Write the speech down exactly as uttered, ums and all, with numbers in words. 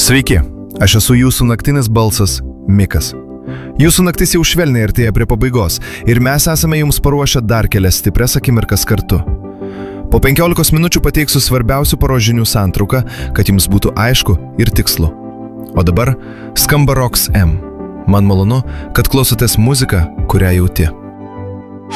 Sveiki, aš esu jūsų naktinis balsas Mikas. Jūsų naktis jau švelniai artėja prie pabaigos ir mes esame jums paruošę dar kelias stiprias akimirkas kartu. Po penkiolikos minučių pateiksiu svarbiausių paros žinių santrauką, kad jums būtų aišku ir tikslu. O dabar skamba Rox M. Man malonu, kad klausotės muziką, kurią jauti.